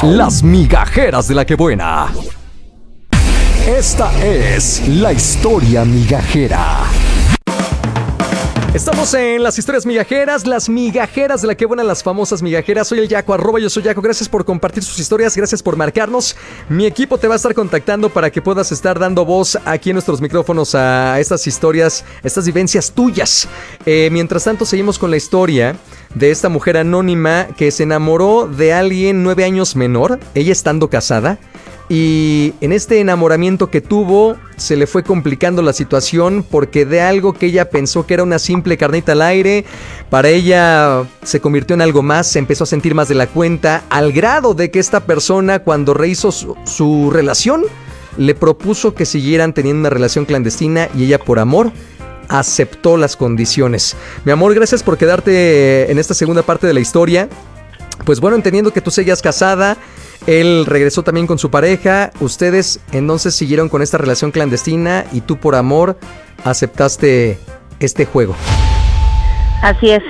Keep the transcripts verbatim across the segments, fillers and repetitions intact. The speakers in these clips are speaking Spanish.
Las migajeras de la que buena. Esta es la historia migajera. Estamos en las historias migajeras, las migajeras de la que buena, las famosas migajeras. Soy el Yaco, arroba yo soy Yaco. Gracias por compartir sus historias, gracias por marcarnos. Mi equipo te va a estar contactando para que puedas estar dando voz aquí en nuestros micrófonos a estas historias, estas vivencias tuyas. Eh, mientras tanto, seguimos con la historia de esta mujer anónima que se enamoró de alguien nueve años menor, ella estando casada. Y en este enamoramiento que tuvo se le fue complicando la situación porque de algo que ella pensó que era una simple carnita al aire, para ella se convirtió en algo más, se empezó a sentir más de la cuenta, al grado de que esta persona, cuando rehizo su, su relación, le propuso que siguieran teniendo una relación clandestina y ella, por amor, aceptó las condiciones. Mi amor, gracias por quedarte en esta segunda parte de la historia. Pues bueno, entendiendo que tú seguías casada, él regresó también con su pareja, ustedes entonces siguieron con esta relación clandestina y tú, por amor, aceptaste este juego. Así es.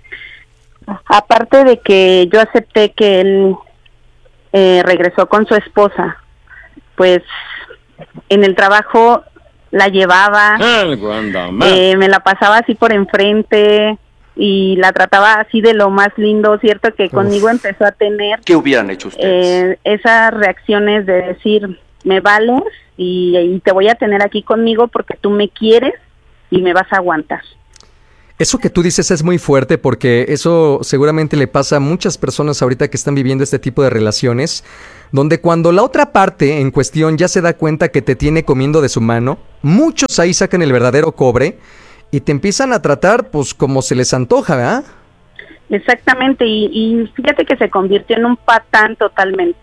Aparte de que yo acepté que él eh, regresó con su esposa, pues en el trabajo la llevaba, eh, me la pasaba así por enfrente y la trataba así de lo más lindo, cierto que conmigo Uf. empezó a tener... ¿Qué hubieran hecho ustedes? Eh, esas reacciones de decir, me vales y, y te voy a tener aquí conmigo porque tú me quieres y me vas a aguantar. Eso que tú dices es muy fuerte porque eso seguramente le pasa a muchas personas ahorita que están viviendo este tipo de relaciones, donde cuando la otra parte en cuestión ya se da cuenta que te tiene comiendo de su mano, muchos ahí sacan el verdadero cobre y te empiezan a tratar pues como se les antoja, ¿verdad? Exactamente, y, y fíjate que se convirtió en un patán totalmente.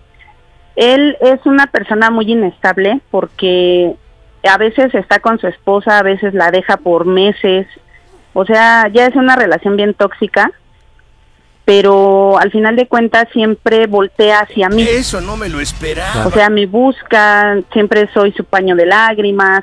Él es una persona muy inestable porque a veces está con su esposa, a veces la deja por meses, o sea, ya es una relación bien tóxica, pero al final de cuentas siempre voltea hacia mí. Eso no me lo esperaba. O sea, me busca, siempre soy su paño de lágrimas,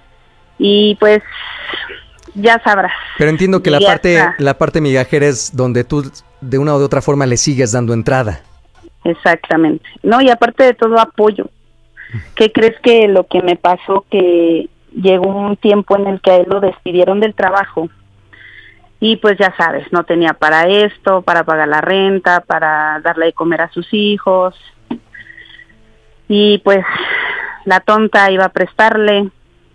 y pues ya sabrás. Pero entiendo que la parte, la parte migajera es donde tú de una o de otra forma le sigues dando entrada. Exactamente. No, y aparte de todo, apoyo. ¿Qué crees que lo que me pasó? Que llegó un tiempo en el que a él lo despidieron del trabajo. Y pues ya sabes, no tenía para esto, para pagar la renta, para darle de comer a sus hijos. Y pues la tonta iba a prestarle.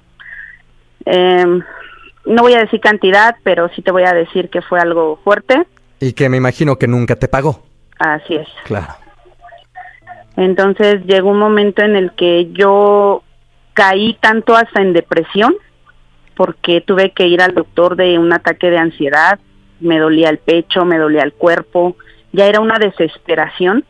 Eh, no voy a decir cantidad, pero sí te voy a decir que fue algo fuerte. Y que me imagino que nunca te pagó. Así es. Claro. Entonces llegó un momento en el que yo caí tanto hasta en depresión, porque tuve que ir al doctor de un ataque de ansiedad, me dolía el pecho, me dolía el cuerpo, ya era una desesperación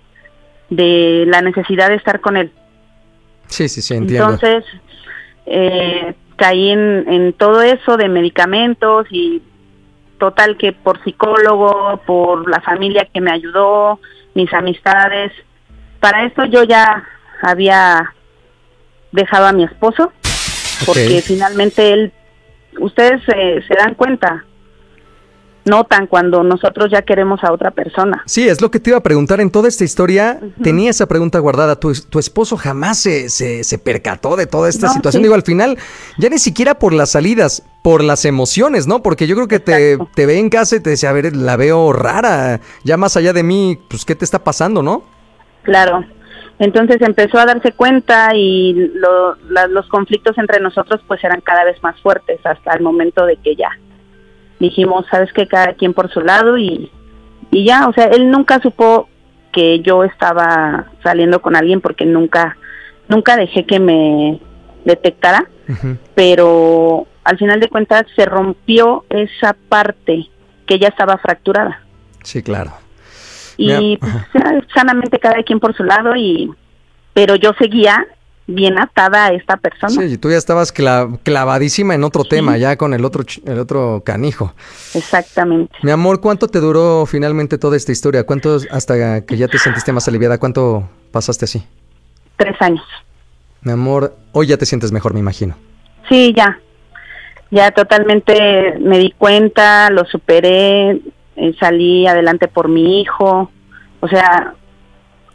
de la necesidad de estar con él. Sí, sí, sí, entiendo. Entonces, eh, caí en, en todo eso de medicamentos y total que por psicólogo, por la familia que me ayudó, mis amistades. Para esto yo ya había dejado a mi esposo, porque okay. finalmente él, ustedes se, se dan cuenta, notan cuando nosotros ya queremos a otra persona. Sí, es lo que te iba a preguntar. En toda esta historia, uh-huh. tenía esa pregunta guardada. ¿Tu, tu esposo jamás se, se, se percató de toda esta no, situación? Sí. Digo, al final, ya ni siquiera por las salidas, por las emociones, ¿no? Porque yo creo que te, te ve en casa y te dice, a ver, la veo rara. Ya más allá de mí, pues, ¿qué te está pasando, no? Claro. Entonces empezó a darse cuenta y lo, la, los conflictos entre nosotros pues eran cada vez más fuertes hasta el momento de que ya dijimos, sabes que cada quien por su lado y, y ya, o sea, él nunca supo que yo estaba saliendo con alguien porque nunca, nunca dejé que me detectara, uh-huh. pero al final de cuentas se rompió esa parte que ya estaba fracturada. Sí, claro. Y pues, sanamente cada quien por su lado, y pero yo seguía bien atada a esta persona. Sí, y tú ya estabas clav- clavadísima en otro sí. tema, ya con el otro ch- el otro canijo. Exactamente. Mi amor, ¿cuánto te duró finalmente toda esta historia? ¿Cuánto hasta que ya te sentiste más aliviada? ¿Cuánto pasaste así? Tres años. Mi amor, hoy ya te sientes mejor, me imagino. Sí, ya. Ya totalmente me di cuenta, lo superé. Eh, salí adelante por mi hijo, o sea,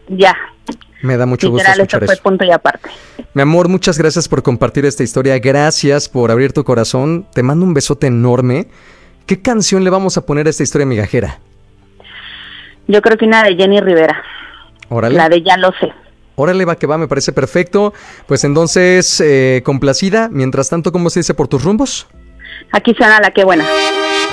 ya. Me da mucho Literal, gusto escuchar eso fue eso. punto y aparte. Mi amor, muchas gracias por compartir esta historia. Gracias por abrir tu corazón. Te mando un besote enorme. ¿Qué canción le vamos a poner a esta historia migajera? Yo creo que una de Jenny Rivera. Órale. La de Ya lo sé. Órale, va que va, me parece perfecto. Pues entonces, eh, complacida. Mientras tanto, ¿cómo se dice por tus rumbos? Aquí suena La Qué Buena.